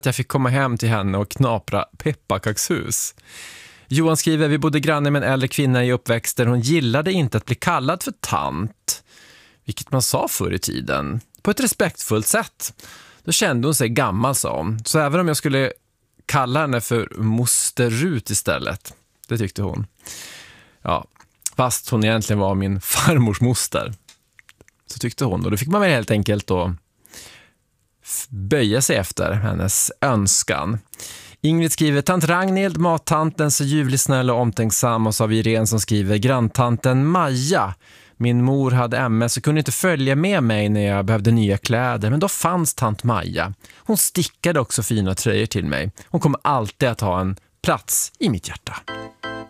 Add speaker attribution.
Speaker 1: Jag fick komma hem till henne och knapra pepparkakshus. Johan skriver, vi bodde granne med en äldre kvinna i uppväxten. Hon gillade inte att bli kallad för tant, vilket man sa förr i tiden, på ett respektfullt sätt. Då kände hon sig gammal, sa hon. Så även om jag skulle kalla henne för moster Rut istället, det tyckte hon. Ja, fast hon egentligen var min farmors moster. Så tyckte hon. Och då fick man väl helt enkelt då böja sig efter hennes önskan. Ingrid skriver, tant Ragnhild, mattanten, så ljuvlig, snäll och omtänksam. Och så har vi Irene som skriver, granntanten Maja. Min mor hade MS och kunde inte följa med mig när jag behövde nya kläder. Men då fanns tant Maja. Hon stickade också fina tröjor till mig. Hon kommer alltid att ha en plats i mitt hjärta.